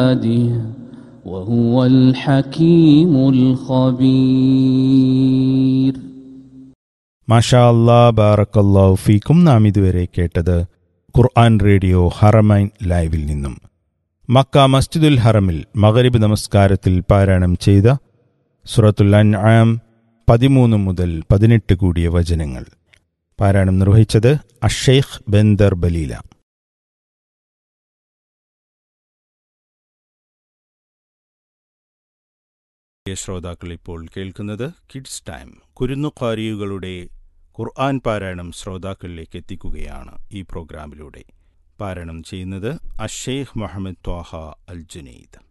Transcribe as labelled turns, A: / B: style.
A: وهو الحكيم الخبير.
B: മാഷാ അല്ലാ, ബാറക്കല്ലാഹു ഫീക്കും. നാം ഇതുവരെ കേട്ടത് ഖുർആൻ റേഡിയോ ഹറമൈൻ ലൈവിൽ നിന്നും മക്ക മസ്ജിദുൽ ഹറമിൽ മഗ്രിബ് നമസ്കാരത്തിൽ പാരായണം ചെയ്ത സൂറത്തുൽ അൻആം 13 മുതൽ 18 കൂടിയ വചനങ്ങൾ. പാരായണം നിർവഹിച്ചത് അഷ്ശൈഖ് ബന്ദർ ബലീല. ശ്രോതാക്കൾ ഇപ്പോൾ കേൾക്കുന്നത് കിഡ്സ് ടൈം. കുരുന്നുഖാരികളുടെ ഖുർആൻ പാരായണം ശ്രോതാക്കളിലേക്ക് എത്തിക്കുകയാണ് ഈ പ്രോഗ്രാമിലൂടെ. പാരായണം ചെയ്യുന്നത് അഷ്ശൈഖ് മുഹമ്മദ് ത്വാഹ അൽ ജുനൈദ്.